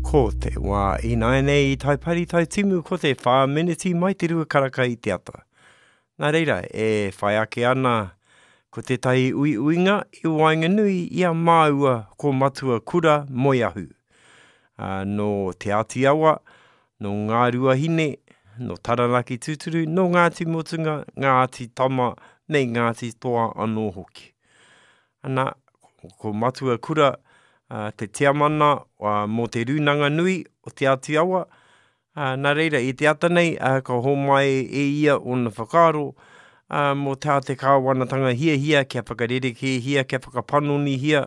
Ko te wā I nai nei I taipari tai timu ko te whā miniti mai te rua karaka I te ata. Nā reira, e whai ake ana ko te tai ui uinga I Wainganui ia māua ko matua kura moiahu. No te ati awa, no ngā ruahine, no taranaki tūturu, no Ngāti Motunga, Ngāti Tama, me Ngāti Toa anō hoki. Ana, ko matua kura, te tiamana mō te runanga nui o te ati awa. Nā reira, I te ata nei, ka ho mai e ia o na whakaaro, mō tā te kāwanatanga hia, kia whakarereke hia, kia whakapanoni hia,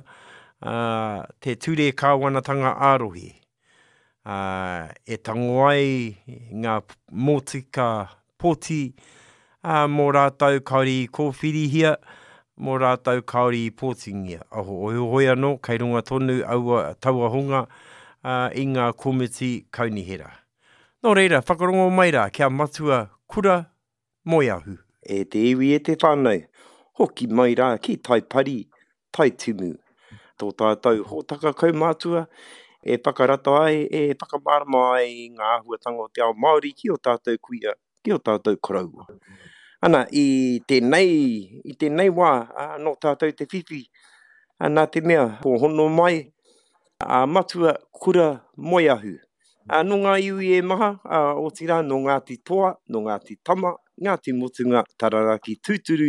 te ture kāwanatanga ārohi. E tango ai ngā motika poti, mō rātau kauri kōwhiri hia, mō rātau kauri pōtingia. Aho hoi anō, kei runga tonu aua tauahunga I ngā komiti kaunihera. Nō reira, whakarongo mai rā, kia matua kura moiahu. E te iwi e te whānau, hoki mai rā ki taipari, tai tumu. Tō tātou hōtaka kaumātua, e whakarata ai, e whakamārama ai ngā ahuatanga o te ao Māori ki o tātou kuia, ki o tātou koraua. Ana, I tēnei wā, no tātou te whiwhi, nā te mea, ko hono mai, matua kura moiahu. No ngā iwi e maha, o tira, no Ngāti Toa, no Ngāti Tama, Ngāti Motunga, Taranaki Tūturu,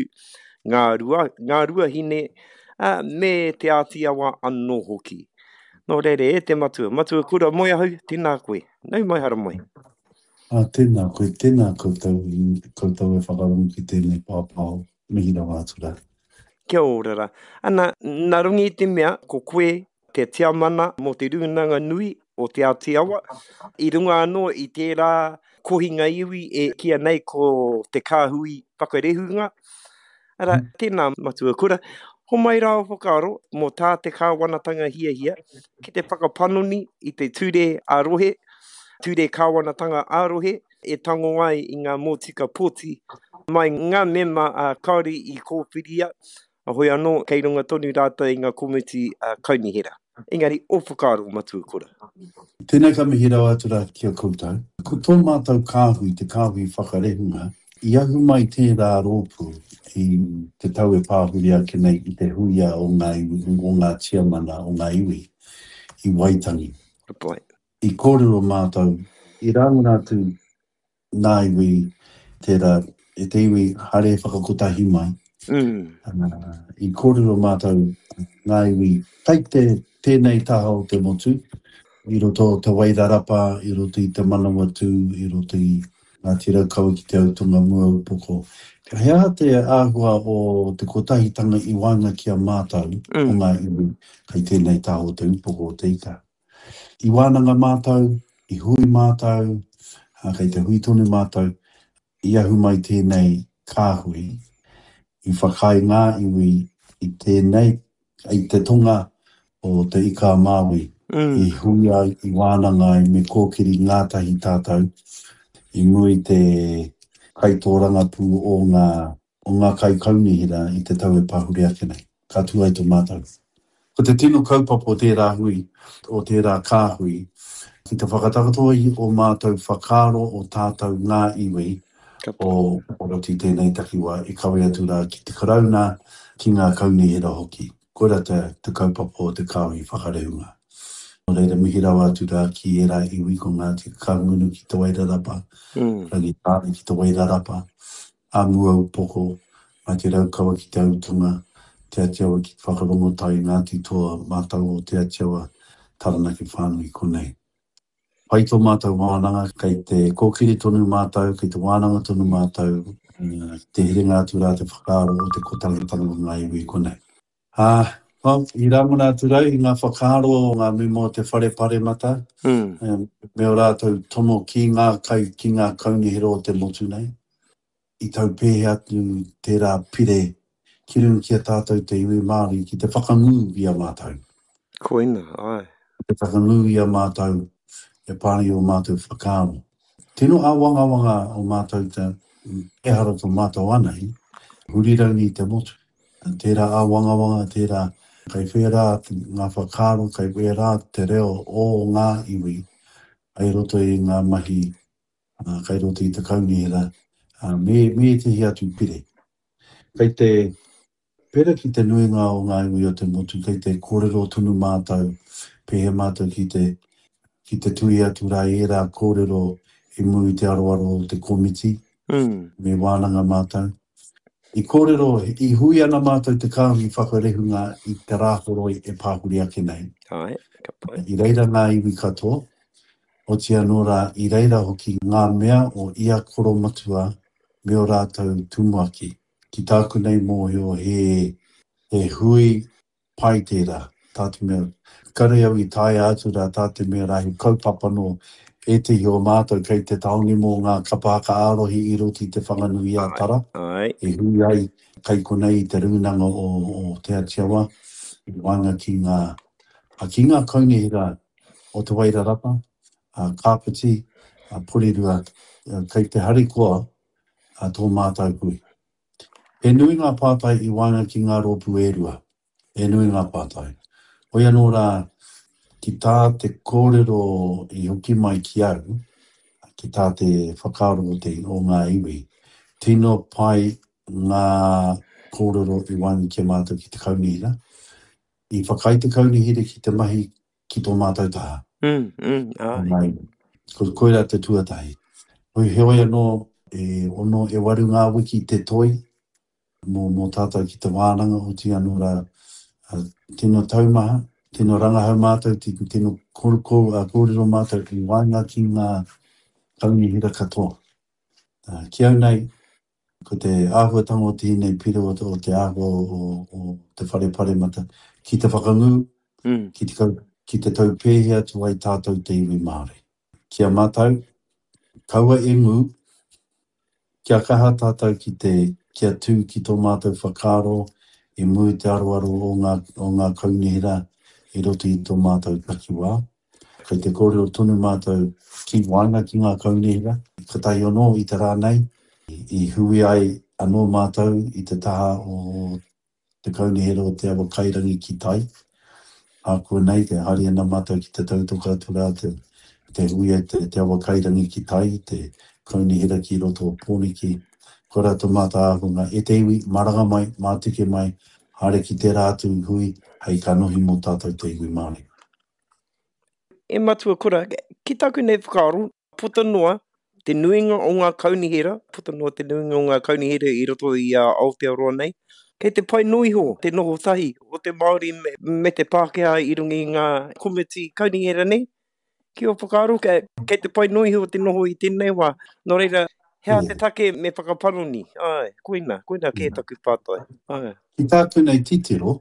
ngā ruahine, me te ātiawa anō hoki. Nō reire, e te matua kura moiahu, tēnā koe. Nau mai hara mai. Tēnā koutou e whakarongo ki tēnei pāpāo, mihi rawa atura. Kia ora rā. Ana, nā rungi I te mea, ko koe te tiamana mō te runanga nui o te ātiawa. I runga anō I tērā kohinga iwi e kia nei ko te kāhui whakarehunga. Ara, tēnā matua kura. Ho mai rā o whakaaro, mō tā te kāwanatanga hia, ki te whakapanoni I te ture ārohe, ture kāwanatanga ārohe, e tango ai I ngā motika pōti, mai ngā mema kauri I kōwhiria, hoi anō, kei runga tonu rātou I ngā komiti kaunihera. Engari, o whakaaro matua kura. Tēnei ka mihi rawa atura kia koutou. Ko tō mātou kāhui, te kāhui whakarehunga, I ahu mai tērā rōpū I te tau e pāhuri ake nei I te huia o ngā iwi, o ngā tiamana o ngā iwi, I Waitangi. I kōrero mātou, I rāngunatu ngā iwi, tērā, e te iwi hare whakakotahi mai. I kōrero mātou ngā iwi, tai tēnei taha o te motu, I roto te wairarapa, I roto I te manawatu, I roto I ngā tira kaua ki te autunga mua upoko. Ka hea te āhua o te kotahitanga I wanga kia mātou, o ngā iwi, kai tēnei taha o te upoko o te ika. I wānanga mātou, I hui mātou, kai te hui tonu mātou, I ahu mai tēnei kāhui, I whakai ngā iwi, I tēnei, I te tonga o te ika Māui, I hui ai, I wānanga ai, me kōkiri ngātahi tātou, I mui te kaitōranga pū o ngā kai kaunihira I te tau e pāhuri ake nei. Ka tū ai tō mātou. Ko te tino kaupapa o tērā hui, o tērā kāhui, ki te whakatakatoa I o mātou whakaaro o tātou ngā iwi, o roti tēnei takiwa I kawe atu rā ki te karauna ki ngā kaunihira hoki. Koira te kaupapa o te kāhui whakarehunga. O reira mihi rawa atu rā ki e rā iwi ko ngā te kāngunu ki te wairarapa, rangi tāne ki te wairarapa, a mua upoko, mai te raukawa ki te autunga, te atiawa ki te whakarongo tai Ngāti Toa, mātau o te atiawa taranaki whānui konei. Pai tō mātou wānanga, kei te kōkiri tonu mātou, kei te wānanga tonu mātou, te hiringa atu rā te whakaaro o te kotangitanga o ngā iwi konei. I rāmuna atu rau, I ngā whakaaro o ngā mimo te whare pare mata, me o rātou tomo ki ngā kaunihira o te motu nei. I tau pēhe atu tērā pire, ki rungu ki a tātou te iwi Māori, ki te whakangu I a mātou. Koina, ai. Te whakangu I a mātou, e pāri o mātou whakaaro. Tino a wanga o mātou te ehara tō mātou anai, hurirangi te motu. Tērā a wanga, tērā Kai whera ngā whakaro, kai whera te reo o ngā iwi. Ai roto i ngā mahi, kai roto i te kaunihira. Me te hi atu pire. Kai te pera ki te nuinga o ngā iwi o te motu, kai te kōrero tunu mātou, pehe mātou ki te tui atu rā e rā kōrero i mui te aroaro o te komiti, me wānanga mātou. I kōrero, i hui ana mātou te kāhui whakarehunga i te rāhoro e pāhuri ake nei. Ai, ka pai. I reira ngā iwi katoa, o tia nora i reira hoki ngā mea o ia koro matua me o rātou tumuaki. Ki tāku nei mōhio he hui pai tērā, tātu mea. Kare au i tāi atu rā tātu mea rā he kaupapano e te hio mātou kei te taongi mō ngā kapaka ārohi i roti te whanganui a tara. Ai. E hui ai kai konei te runanga o te atiawa, i wanga ki ngā kaunihira o te Wairarapa, Kāpiti, Porirua, kei te harikoa tō mātou pui. E nui ngā pātai i wanga ki ngā rōpu e rua. E nui ngā pātai. Oia nō rā, ki tā te kōrero i hoki mai ki au, ki tā te whakaro o ngā iwi, tino pai ngā kōrero i wanga ki mātou ki te kaunihira. I whakai te kaunihira ki te mahi ki tō mātou taha. Ai. Ko koera te tuatahi. Hoi heoi anō ono e waru ngā wiki te toi, mō tātou ki te wānanga o ti anō rā tino taumaha, tino rangahau mātou, tino kōrero mātou i wāinga ki ngā kaunihira katoa. Ki au nei, ko te āhuatanga o tēnei pira o te āhua o te whare mata, ki te whakangu, ki te tau pēhea tu ai tātou te iwi Māori. Kia mātou, kaua e ngū, kia kaha tātou kia tū ki tō mātou whakaro, e mui te aroaro o ngā kaunihira, e roto i tō mātou takiwā. Kei te kōrero tonu mātou ki wāinga ki ngā kaunihira, ka tahi anō i te rānei, i hui ai anō mātou i te taha o te kaunihira o te awa kairangi ki tai. A kua nei, te hari ana mātou ki te tautoka atura te hui ai te awa kairangi ki tai, te kaunihira ki roto o pōniki. Ko rātou mātou āhunga, e te iwi, maranga mai, mātuke mai, hare ki te rātou hui, hei ka nohi mō tātou te iwi Māori. E matua kura, ki tāku nei whakaaro, puta noa, te nuinga o ngā kaunihira, puta noa te nuinga o ngā kaunihira i roto i Aotearoa nei. Kei te pai nui ho, te noho tahi, o te Māori me te Pākehā i rungi ngā komiti kaunihira nei. Ki o whakaaro, kei te pai nui ho te noho i tēnei wā. Nō reira, hea te take me whakaparoni. Ai, koina kē taku pātai. Ai. Ki tāku nei titiro,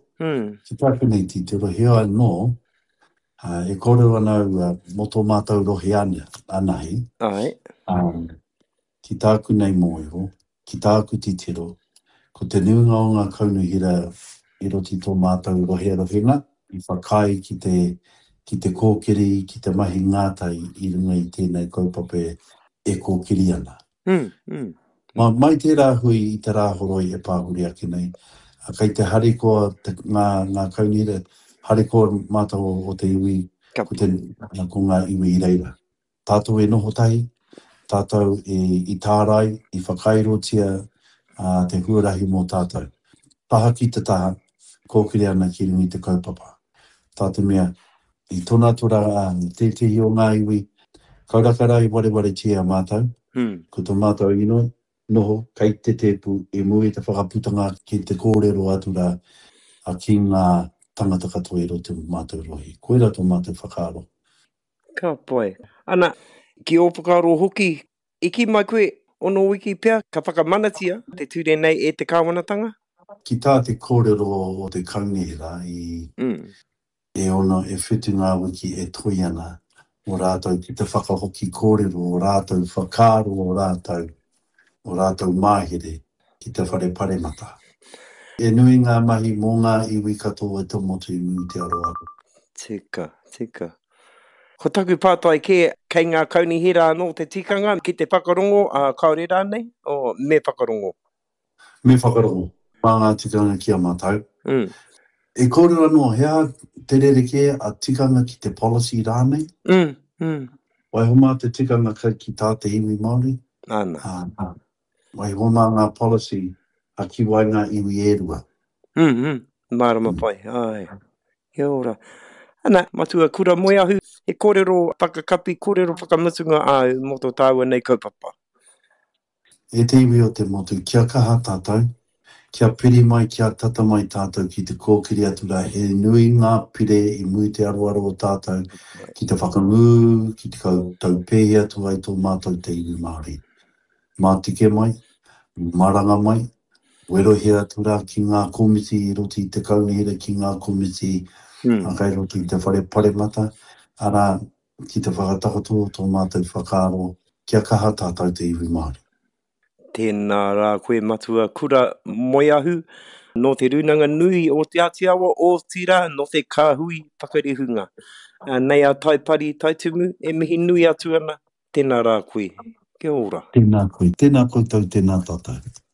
hea anō, e kōrero anau mō tō mātou rohe anahi. Ai. Ki tāku nei mōiho, ki tāku titiro, ko te nuinga o ngā kaunihira i roti tō mātou rohenga, i whakai ki te kōkiri, ki te mahi ngātai i runga i tēnei kaupapa e kōkiri ana. Mai tērā hui i te rāhoroi e pāhuri ake nei. Kei te harikoa, ngā kaunihira, harikoa mātou o te iwi, ko ngā iwi i reira. Tātou e noho tahi, tātou i tārai, i whakairotia te huarahi mō tātou. Taha ki te taha, kōkiri ana ki rungi te kaupapa. Tātou mea, i tōna tora te o ngā iwi, kauraka rai ware tia mātou, ko tō mātou ino, noho, kei te tepu, e mui te whakaputanga ki te kōrero atura ki ngā tangata katoa i roto mātou rohi. Koira tō mātou whakaaro. Ka pai. Ana, ki o whakaaro hoki, iki mai koe ono wiki pia, ka whakamanatia te ture nei e te kāwanatanga? Ki tā te kōrero o te kaunihira e ono e whitu ngā wiki e toi ana o rātou ki te whakahoki kōrero o rātou whakaaro o rātou māhere ki te whare mata. E nui ngā mahi mō ngā iwi katoa e tō motu i mui te aroaro. Tika. Ko taku pātai kei ngā kaunihira anō te tikanga ki te whakarongo kaore rānei, o me whakarongo? Me whakarongo. Mā ngā tikanga ki a mātou. E kōrera noa hea te rereke a tikanga ki te policy rānei. Wai homa te tikanga ki tā te iwi Māori. Ana. Wai homa ngā policy a ki wai ngā iwi e rua. Marama pai, ai. Kia ora. Ana, matua kura moe ahu, e kōrero whakakapi, kōrero whakamutunga au mo tō tāua nei kaupapa. E te iwi o te motu, kia kaha tātou, kia piri mai, kia tata mai tātou ki te kōkiri atura, e nui ngā pire i mui te aroaro o tātou, ki te whakangu, ki te tau pēhi atu ai tō mātou te iwi Māori. Mā tike mai, maranga mai, werohi atura ki ngā komiti i roti te kaunihira ki ngā komiti a kai roti te whare pare mata, ara ki te whakatakoto tō mātou whakaaro, kia kaha tātou te iwi Māori. Tēnā rā koe matua kura moe ahu, no te runanga nui o te Atiawa, o tira, no te kāhui whakarehunga. Nei a taipari, taitumu, e mihi nui atu ana, tēnā rā koe. Kia ora. Tēnā koe tau, tēnā tātou.